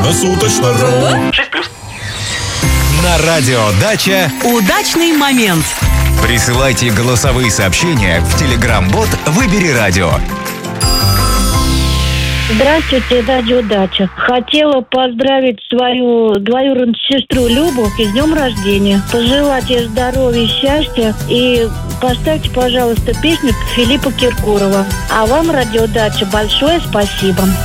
Круглосуточно.ру. 6+. На радио «Дача» удачный момент. присылайте голосовые сообщения в Telegram-бот «Выбери радио». Здравствуйте, радио «Дача». Хотела поздравить свою двоюродную сестру Любу с днем рождения. Пожелать ей здоровья, счастья. И поставьте, пожалуйста, песню Филиппа Киркорова. А вам, радио «Дача», большое спасибо.